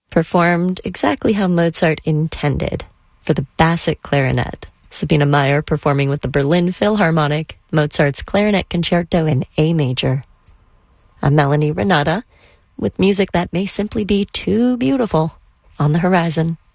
performed exactly how Mozart intended for the basset clarinet. Sabina Meyer performing with the Berlin Philharmonic, Mozart's Clarinet Concerto in A major. I'm Melanie Renata, with music that may simply be too beautiful on the horizon.